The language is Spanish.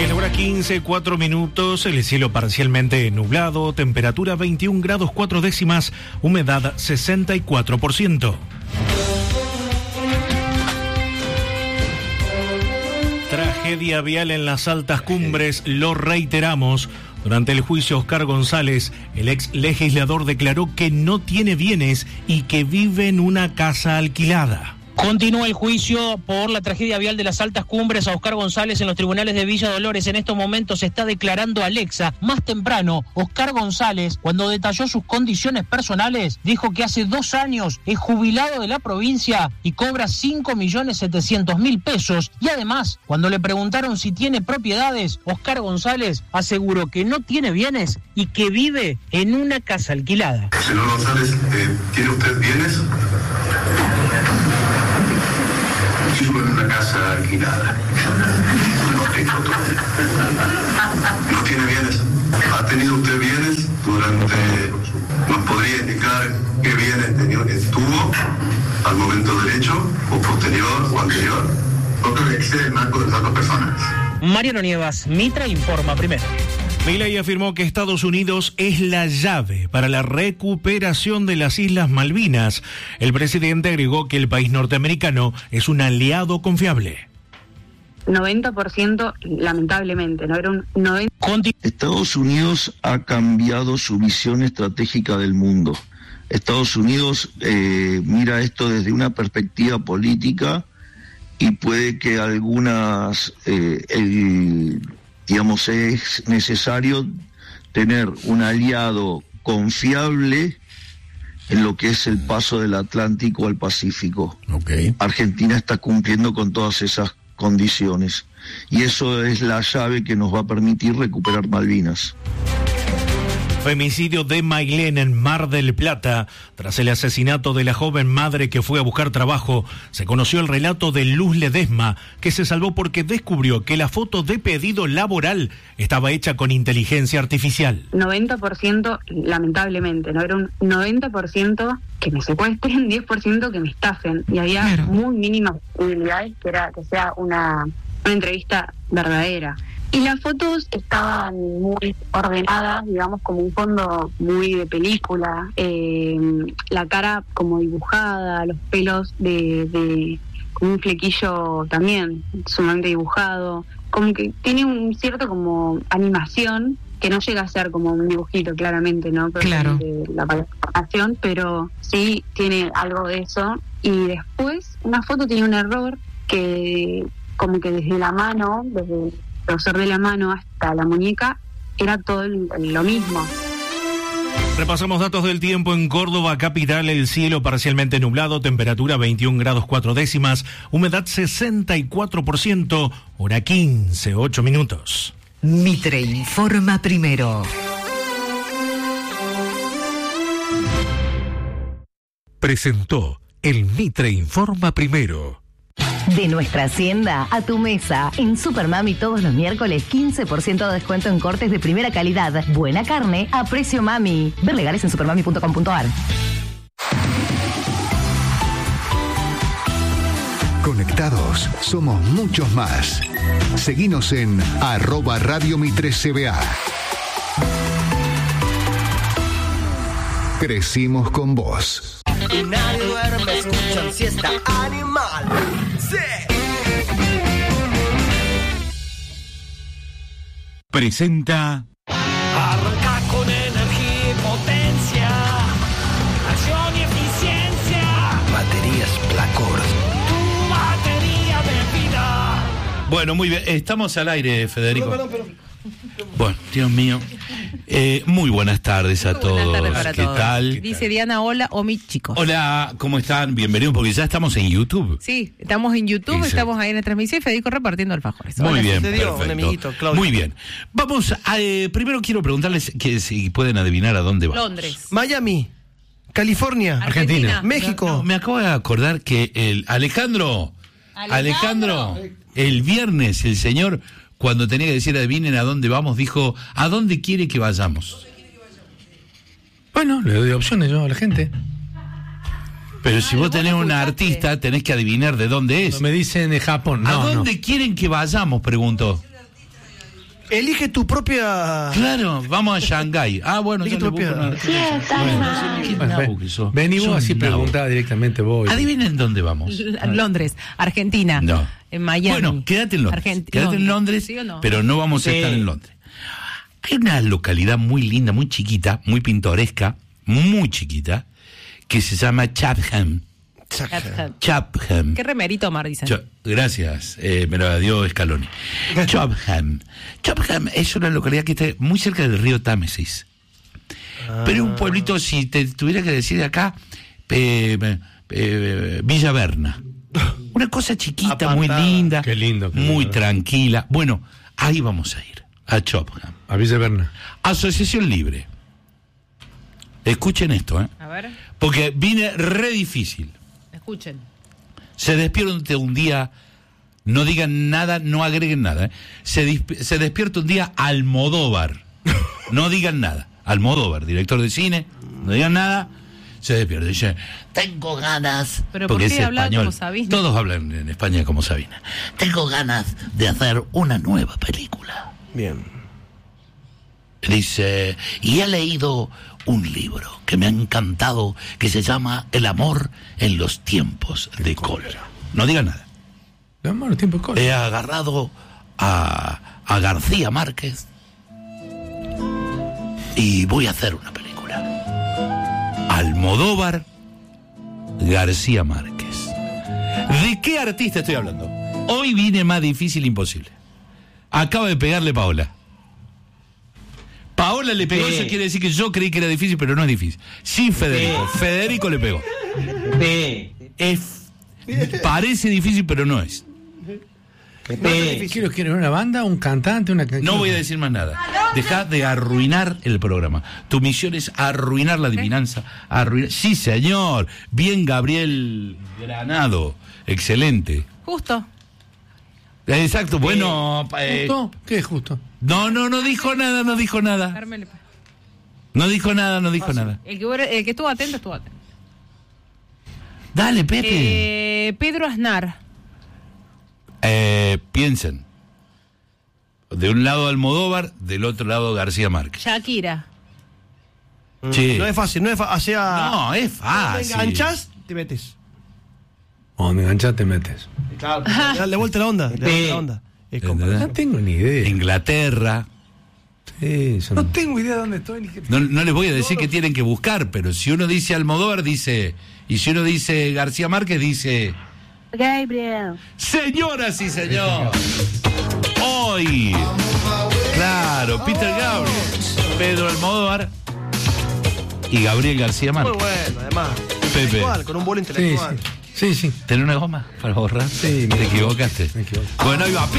En la hora 15, 4 minutos, el cielo parcialmente nublado, temperatura 21 grados 4 décimas, humedad 64%. Tragedia vial en las altas cumbres, lo reiteramos. Durante el juicio, Oscar González, el ex legislador, declaró que no tiene bienes y que vive en una casa alquilada. Continúa el juicio por la tragedia vial de las altas cumbres a Oscar González en los tribunales de Villa Dolores. En estos momentos se está declarando Alexa. Más temprano, Oscar González, cuando detalló sus condiciones personales, dijo que hace 2 años es jubilado de la provincia y cobra 5.700.000 pesos. Y además, cuando le preguntaron si tiene propiedades, Oscar González aseguró que no tiene bienes y que vive en una casa alquilada. Señor González, ¿tiene usted bienes? Vivo en una casa alquilada. No tengo todo. ¿No tiene bienes? ¿Ha tenido usted bienes durante... ¿Nos podría indicar qué bienes tuvo al momento del hecho, o posterior o anterior? No creo que excede el marco de las 2 personas. Mariano Nievas, Mitra informa primero. Milei afirmó que Estados Unidos es la llave para la recuperación de las Islas Malvinas. El presidente agregó que el país norteamericano es un aliado confiable. 90%, lamentablemente, no era un 90%. Estados Unidos ha cambiado su visión estratégica del mundo. Estados Unidos mira esto desde una perspectiva política y puede que algunas... digamos, es necesario tener un aliado confiable en lo que es el paso del Atlántico al Pacífico. Okay. Argentina está cumpliendo con todas esas condiciones y eso es la llave que nos va a permitir recuperar Malvinas. Femicidio de Mailén en Mar del Plata. Tras el asesinato de la joven madre que fue a buscar trabajo, se conoció el relato de Luz Ledesma, que se salvó porque descubrió que la foto de pedido laboral estaba hecha con inteligencia artificial. 90%, lamentablemente, no era un 90% que me secuestren, 10% que me estafen. Y había muy mínimas posibilidades que sea una entrevista verdadera. Y las fotos estaban muy ordenadas, digamos, como un fondo muy de película, la cara como dibujada, los pelos de con un flequillo también sumamente dibujado, como que tiene un cierto como animación, que no llega a ser como un dibujito claramente, ¿no? Claro. De la animación, pero sí tiene algo de eso. Y después una foto tiene un error que como que desde la mano, desde el grosor de la mano hasta la muñeca, era todo lo mismo. Repasamos datos del tiempo en Córdoba capital. El cielo parcialmente nublado, temperatura 21 grados 4 décimas, humedad 64%, hora 15, 8 minutos. Mitre informa primero. Presentó el Mitre informa primero. De nuestra hacienda a tu mesa. En Supermami todos los miércoles 15% de descuento en cortes de primera calidad. Buena carne a precio mami. Ver legales en supermami.com.ar. Conectados, somos muchos más. Seguinos en @Radio Mitre CBA. Crecimos con vos. Y nadie duerme, escuchan siesta animal. ¡Sí! Presenta... Arranca con energía y potencia, acción y eficiencia. Baterías Placor. Tu batería de vida. Bueno, muy bien. Estamos al aire, Federico. Perdón. Bueno, Dios mío. Muy buenas tardes a todos. Buenas tardes para ¿Qué todos. tal? Dice Diana, hola, o mis chicos. Hola, ¿cómo están? Bienvenidos, porque ya estamos en YouTube. Sí, estamos en YouTube, Sí. estamos ahí en la transmisión y Federico repartiendo alfajores. Muy Hola. bien, te dio perfecto. un amiguito, Claudio. Muy bien. Vamos a... primero quiero preguntarles que si pueden adivinar a dónde vamos. Londres. Miami, California, Argentina. México. No, me acabo de acordar que el Alejandro, el viernes, el señor, cuando tenía que decir adivinen a dónde vamos, dijo, ¿a dónde quiere que vayamos? Bueno, le doy opciones yo a la gente. Pero si vos tenés vos una escuchaste. artista, tenés que adivinar de dónde es. Me dicen de Japón. ¿A No, dónde quieren que vayamos? Preguntó. Elige tu propia... Claro, vamos a Shanghái. Ah, bueno, yo le busco una... Vení vos, así preguntá directamente vos. Adivinen dónde vamos. Londres, Argentina. No. En Miami. Bueno, quédate en Londres. Quédate en Londres, ¿sí o no? pero no vamos a estar en Londres. Hay una localidad muy linda, muy chiquita, muy pintoresca, muy chiquita, que se llama Chatham. Chatham. Qué remerito, Omar, dicen. Gracias, me lo dio Scaloni. Chatham. Chatham es una localidad que está muy cerca del río Támesis. Pero es un pueblito, si te tuviera que decir acá, Villa Berna. Una cosa chiquita, muy linda, qué lindo, muy tranquila. Bueno, ahí vamos a ir, a Chatham. A Villa Berna. Asociación Libre. Escuchen esto, A ver, porque viene re difícil. escuchen. Se despierta un día, no digan nada, no agreguen nada. Se despierta un día Almodóvar. No digan nada. Almodóvar, director de cine, no digan nada. Se despierta y dice, tengo ganas, ¿Pero porque por qué es habla español. como Sabina? Todos hablan en España como Sabina. Tengo ganas de hacer una nueva película. Bien. Dice, y he leído un libro que me ha encantado, que se llama El amor en los tiempos de cólera. No diga nada. El amor en los tiempos de cólera. He agarrado a García Márquez y voy a hacer una película. Almodóvar, García Márquez. ¿De qué artista estoy hablando? Hoy viene más difícil imposible. Acaba de pegarle Paola. Paola le pegó, eso quiere decir que yo creí que era difícil, pero no es difícil. Sí, Federico. Federico le pegó. Parece difícil, pero no es. ¿Quieres una banda, un cantante, una canción? No voy a decir más nada. Deja de arruinar el programa. Tu misión es arruinar la adivinanza. Sí, señor. Bien, Gabriel Granado. Excelente. Justo. Exacto. Bueno. ¿Justo? ¿Qué es justo? No dijo nada. No dijo nada. El que estuvo atento, estuvo atento. Dale, Pepe. Pedro Aznar. Piensen. De un lado Almodóvar, del otro lado García Márquez. Shakira. Sí. No es fácil, no es fácil. No, es fácil. Te enganchás, te metes. Cuando enganchás, te metes. Claro, dale vuelta la onda. Es no tengo ni idea. Inglaterra. Sí, no tengo idea de dónde estoy. No les voy a decir que tienen que buscar, pero si uno dice Almodóvar, dice... Y si uno dice García Márquez, dice... Gabriel. Señoras y señores, hoy, claro, Peter Gabriel, Pedro Almodóvar y Gabriel García Márquez. Muy bueno, además. Pepe. Intelectual, con un bolo intelectual. Sí. ¿Tenés una goma para borrar? Sí. ¿Te equivocaste? Me equivoqué. Bueno, ahí va.